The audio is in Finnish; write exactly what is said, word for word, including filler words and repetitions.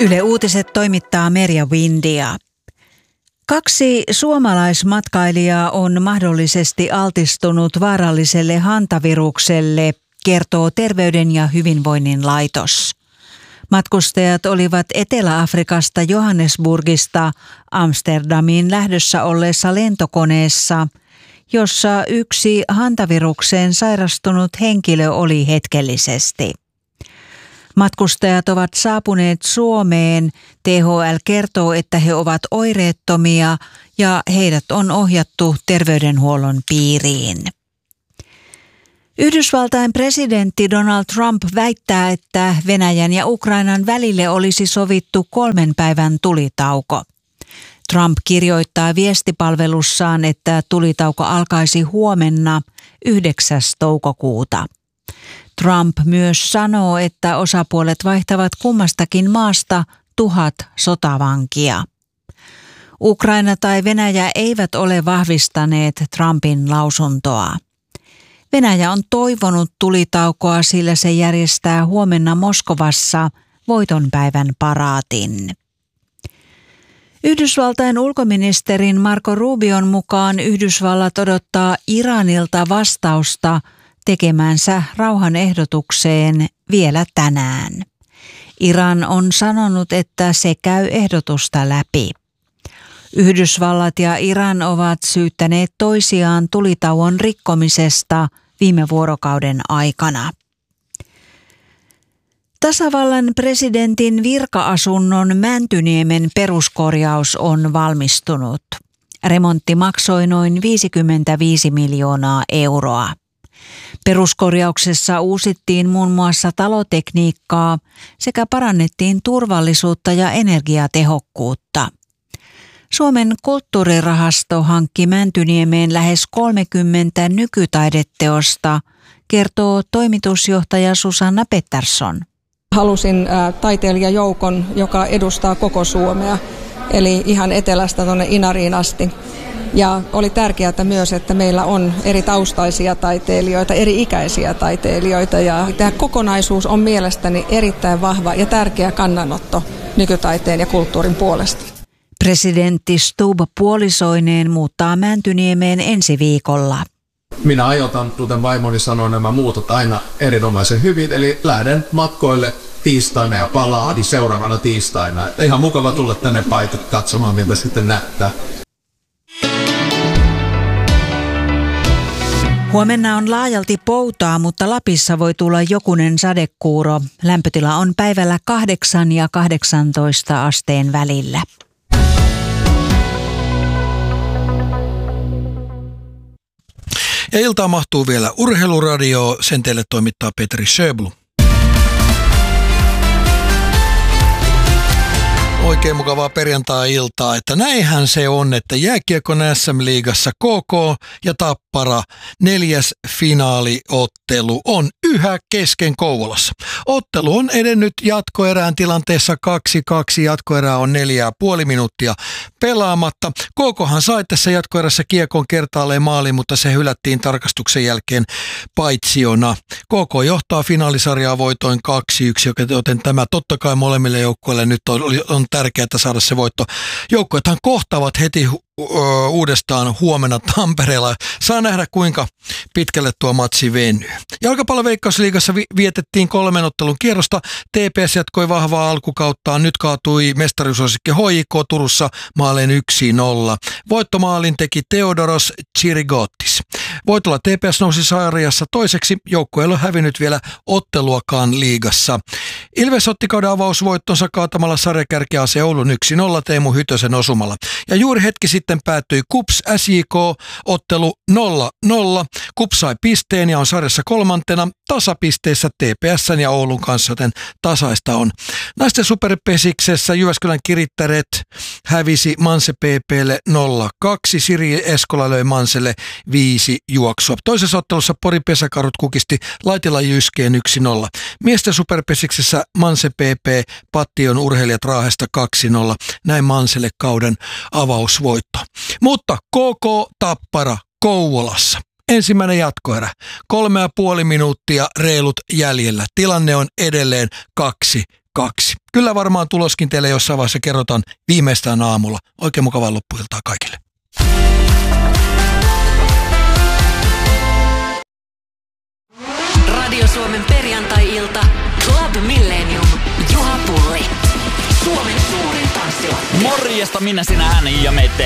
Yle Uutiset toimittaa Merja Windia. Kaksi suomalaismatkailijaa on mahdollisesti altistunut vaaralliselle hantavirukselle, kertoo Terveyden ja hyvinvoinnin laitos. Matkustajat olivat Etelä-Afrikasta Johannesburgista Amsterdamiin lähdössä olleessa lentokoneessa, jossa yksi hantavirukseen sairastunut henkilö oli hetkellisesti. Matkustajat ovat saapuneet Suomeen. T H L kertoo, että he ovat oireettomia ja heidät on ohjattu terveydenhuollon piiriin. Yhdysvaltain presidentti Donald Trump väittää, että Venäjän ja Ukrainan välille olisi sovittu kolmen päivän tulitauko. Trump kirjoittaa viestipalvelussaan, että tulitauko alkaisi huomenna yhdeksäs toukokuuta. Trump myös sanoo, että osapuolet vaihtavat kummastakin maasta tuhat sotavankia. Ukraina tai Venäjä eivät ole vahvistaneet Trumpin lausuntoa. Venäjä on toivonut tulitaukoa, sillä se järjestää huomenna Moskovassa voitonpäivän paraatin. Yhdysvaltain ulkoministerin Marco Rubion mukaan Yhdysvallat odottaa Iranilta vastausta tekemänsä rauhanehdotukseen vielä tänään. Iran on sanonut, että se käy ehdotusta läpi. Yhdysvallat ja Iran ovat syyttäneet toisiaan tulitauon rikkomisesta viime vuorokauden aikana. Tasavallan presidentin virka-asunnon Mäntyniemen peruskorjaus on valmistunut. Remontti maksoi noin viisikymmentäviisi miljoonaa euroa. Peruskorjauksessa uusittiin muun muassa talotekniikkaa sekä parannettiin turvallisuutta ja energiatehokkuutta. Suomen kulttuurirahasto hankki Mäntyniemeen lähes kolmekymmentä nykytaideteosta, kertoo toimitusjohtaja Susanna Pettersson. Halusin taiteilijajoukon, joka edustaa koko Suomea, eli ihan etelästä tuonne Inariin asti. Ja oli tärkeää myös, että meillä on eri taustaisia taiteilijoita, eri ikäisiä taiteilijoita. Ja tämä kokonaisuus on mielestäni erittäin vahva ja tärkeä kannanotto nykytaiteen ja kulttuurin puolesta. Presidentti Stubb puolisoineen muuttaa Mäntyniemeen ensi viikolla. Minä ajoitan, kuten vaimoni sanoi, nämä muutot aina erinomaisen hyvin, eli lähden matkoille tiistaina ja palaan seuraavana tiistaina. Ihan mukava tulla tänne paikat katsomaan, miltä sitten näyttää. Huomenna on laajalti poutaa, mutta Lapissa voi tulla jokunen sadekuuro. Lämpötila on päivällä kahdeksan ja kahdeksantoista asteen välillä. Ja iltaan mahtuu vielä Urheiluradio, sen teille toimittaa Petri Schöblu. Oikein mukavaa perjantai-iltaa, että näinhän se on, että jääkiekon S M-liigassa K K ja Tappara neljäs finaaliottelu on yhä kesken Kouvolassa. Ottelu on edennyt jatkoerään tilanteessa kaksi kaksi, jatkoerää on neljä ja puoli minuuttia pelaamatta. K K:han sai tässä jatkoerässä kiekon kertaalleen maaliin, mutta se hylättiin tarkastuksen jälkeen paitsiona. K K johtaa finaalisarjaa voitoin kaksi yksi, joten tämä totta kai molemmille joukkueille nyt on, on tärkeää saada se voitto. Joukkueethan kohtaavat heti uudestaan huomenna Tampereella. Saa nähdä, kuinka pitkälle tuo matsi venyy. Jalkapalloveikkausliigassa vi- vietettiin kolmen ottelun kierrosta. T P S jatkoi vahvaa alkukauttaan. Nyt kaatui mestaruusuosikki H J K Turussa maaleen yksi nolla. Voittomaalin teki Theodoros Chirigotis. Voitolla T P S nousi sarjassa toiseksi. Joukkue ei ole hävinnyt vielä otteluakaan liigassa. Ilves otti kauden avausvoittonsa kaatamalla sarjakärkeä A C Oulun yksi nolla Teemu Hytösen osumalla. Ja juuri hetki sitten päättyi Kups S J K-ottelu nolla nolla. Kups sai pisteen ja on sarjassa kolmantena tasapisteissä T P S:n ja Oulun kanssa, joten tasaista on. Naisten superpesiksessä Jyväskylän Kirittäret hävisi Manse P P:lle nolla kaksi. Siri Eskola löi Manselle viisi juoksua. Toisessa ottelussa Pori Pesäkarhut kukisti Laitila Jyskeen yksi nolla. Miesten superpesiksessä Manse P P Pattion urheilijat Raahesta kaksi nolla. Näin Manselle kauden avausvoitto. Mutta K K Tappara Kouvolassa. Ensimmäinen jatkoerä. Kolme ja puoli minuuttia reilut jäljellä. Tilanne on edelleen kaksi kaksi. kyllä varmaan tuloskin teille jossain vaiheessa kerrotaan viimeistään aamulla. Oikein mukavaa loppuiltaa kaikille. Radio Suomen perjantai-ilta. Club Millennium. Juha Pulli. Suomen suurin tanssila. Morjesta, minä sinä hän ja me te.